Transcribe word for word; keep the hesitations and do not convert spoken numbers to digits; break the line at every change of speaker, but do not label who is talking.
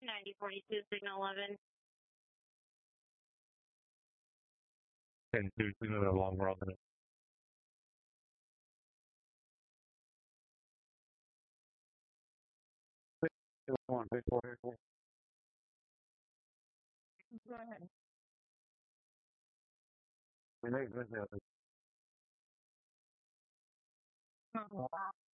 ninety forty-two, signal eleven.
ten two, signal that long run. One, big four, big four.
Go ahead.
We make good now.
Oh, wow.